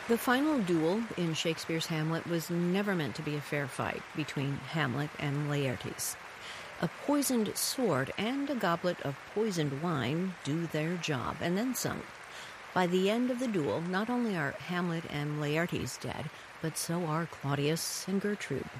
The final duel in Shakespeare's Hamlet was never meant to be a fair fight between Hamlet and Laertes. A poisoned sword and a goblet of poisoned wine do their job, and then some. By the end of the duel, not only are Hamlet and Laertes dead, but so are Claudius and Gertrude.